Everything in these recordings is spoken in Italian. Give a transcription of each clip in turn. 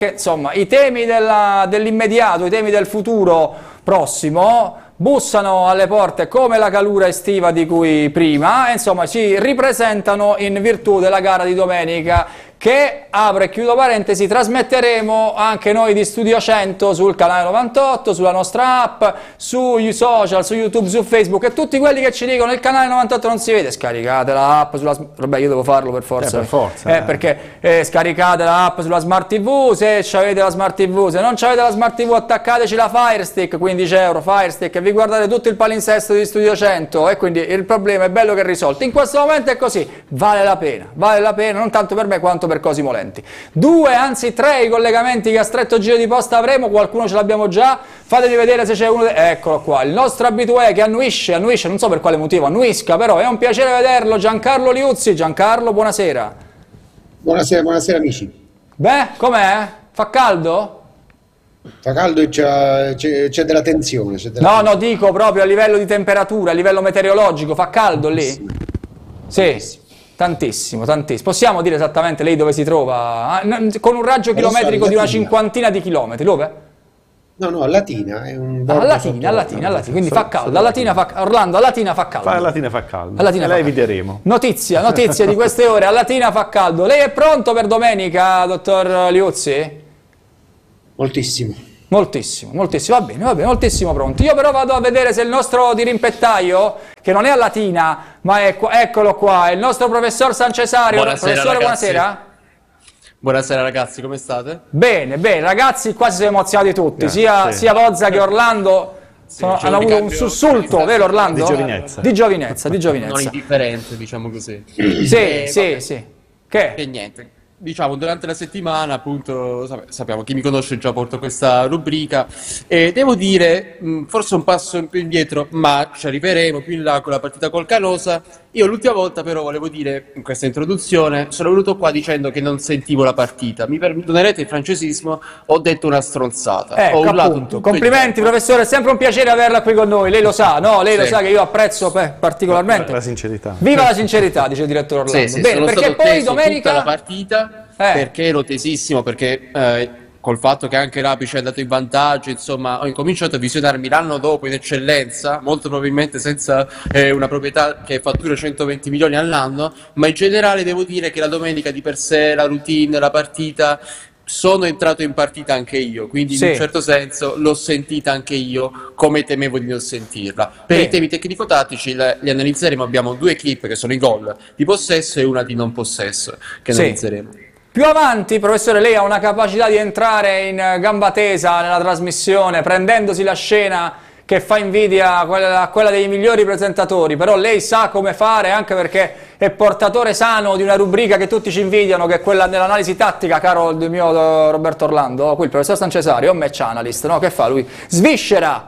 insomma, i temi dell'immediato, i temi del futuro prossimo bussano alle porte come la calura estiva di cui prima, e insomma ci ripresentano in virtù della gara di domenica che, apro e chiudo parentesi, trasmetteremo anche noi di Studio 100 sul canale 98, sulla nostra app, sui social, su YouTube, su Facebook, e tutti quelli che ci dicono il canale 98 non si vede, scaricate la app sulla... Vabbè, io devo farlo per forza, perché scaricate la app sulla Smart TV, se avete la Smart TV, se non avete la Smart TV attaccateci la Fire Stick, 15 euro Fire Stick, e vi guardate tutto il palinsesto di Studio 100, e quindi il problema è bello che è risolto. In questo momento è così, vale la pena, non tanto per me quanto per Cosimo Lenti. 2, anzi 3 i collegamenti che a stretto giro di posta avremo, qualcuno ce l'abbiamo già, fatemi vedere se c'è uno, eccolo qua, il nostro abitué che annuisce, non so per quale motivo annuisca, però è un piacere vederlo, Giancarlo Liuzzi. Giancarlo, buonasera. Buonasera amici. Beh, com'è? Fa caldo? Fa caldo e c'è della tensione. No, dico proprio a livello di temperatura, a livello meteorologico, fa caldo lì? Sì. Tantissimo. Possiamo dire esattamente lei dove si trova? Con un raggio chilometrico di una cinquantina di chilometri, dove? No, a Latina. È un a Latina, quindi fa caldo. Orlando, a Latina fa caldo. A Latina fa caldo. Lei vedremo. Notizia di queste ore, a Latina fa caldo. Lei è pronto per domenica, dottor Liuzzi? Moltissimo, va bene, moltissimo pronto. Io però vado a vedere se il nostro dirimpettaio, che non è a Latina, ma è eccolo qua, è il nostro professor Sancesario. Professore, buonasera. Buonasera ragazzi, come state? Bene, ragazzi, quasi siamo emozionati tutti, sia Vozza che Orlando. Hanno avuto un sussulto, vero Orlando? Di giovinezza. Non indifferente, diciamo così. Sì. E niente. Diciamo, durante la settimana, appunto, sappiamo, chi mi conosce già porto questa rubrica, e devo dire, forse un passo più indietro, ma ci arriveremo più in là con la partita col Canosa. Io l'ultima volta però volevo dire, in questa introduzione, sono venuto qua dicendo che non sentivo la partita. Mi perdonerete il francesismo, ho detto una stronzata. Ho urlato appunto. Complimenti professore, è sempre un piacere averla qui con noi, lei lo sa, no? Lei lo sa che io apprezzo particolarmente. La sincerità. Viva la sincerità, dice il direttore Orlando. Sì, bene, perché poi domenica... tutta la partita, perché ero tesissimo, perché col fatto che anche l'Apice è andato in vantaggio, insomma, ho incominciato a visionarmi l'anno dopo in eccellenza, molto probabilmente senza una proprietà che fattura 120 milioni all'anno, ma in generale devo dire che la domenica di per sé, la routine, la partita, sono entrato in partita anche io, quindi in un certo senso l'ho sentita anche io come temevo di non sentirla. Per i temi tecnico-tattici li analizzeremo, abbiamo 2 clip che sono i gol di possesso e una di non possesso che analizzeremo. Più avanti, professore, lei ha una capacità di entrare in gamba tesa nella trasmissione, prendendosi la scena che fa invidia a quella dei migliori presentatori, però lei sa come fare, anche perché è portatore sano di una rubrica che tutti ci invidiano, che è quella dell'analisi tattica, caro il mio Roberto Orlando, qui il professor Sancesario, match analyst, no? Che fa lui? Sviscera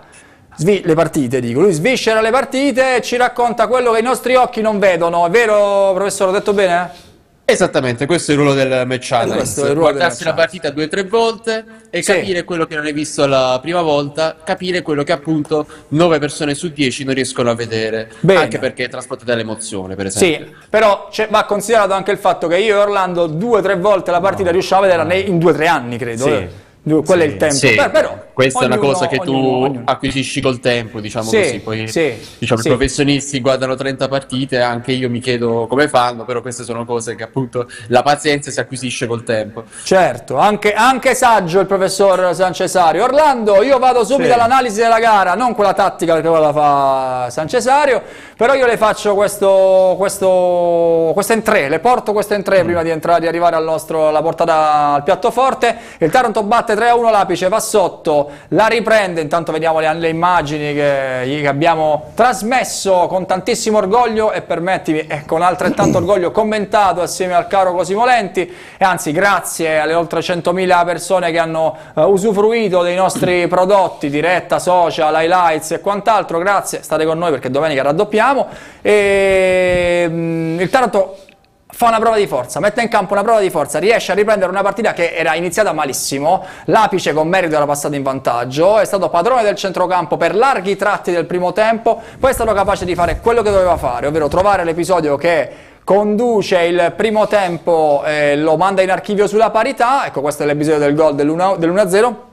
le partite, lui sviscera le partite e ci racconta quello che i nostri occhi non vedono, è vero professore, ho detto bene? Esattamente, questo è il ruolo del match analyst, guardarsi la partita 2 o 3 volte e capire quello che non hai visto la prima volta, capire quello che appunto 9 persone su 10 non riescono a vedere, anche perché è trasportata dall'emozione, per esempio. Sì, però va considerato anche il fatto che io e Orlando 2 o 3 volte la partita riusciamo a vederla in 2 o 3 anni, credo. Quello è il tempo. Però questa è una cosa che tu acquisisci col tempo, diciamo così. Poi diciamo, i professionisti guardano 30 partite, anche io mi chiedo come fanno, però queste sono cose che appunto la pazienza si acquisisce col tempo. Certo, anche saggio il professor Sancesario. Orlando, io vado subito all'analisi della gara, non quella tattica perché quella la fa Sancesario, però io le faccio questo entrée, le porto questo entrée prima di arrivare alla portata al piatto forte. Il Taranto batte 3-1 l'Apice, va sotto, la riprende, intanto vediamo le immagini che abbiamo trasmesso con tantissimo orgoglio e permettimi, con altrettanto orgoglio commentato assieme al caro Cosimo Lenti, e anzi grazie alle oltre 100.000 persone che hanno usufruito dei nostri prodotti, diretta, social, highlights e quant'altro, grazie, state con noi perché domenica raddoppiamo, e il Taranto fa una prova di forza, mette in campo una prova di forza, riesce a riprendere una partita che era iniziata malissimo, l'Apice con merito era passato in vantaggio, è stato padrone del centrocampo per larghi tratti del primo tempo, poi è stato capace di fare quello che doveva fare, ovvero trovare l'episodio che conduce il primo tempo, lo manda in archivio sulla parità. Ecco, questo è l'episodio del gol dell'1-0.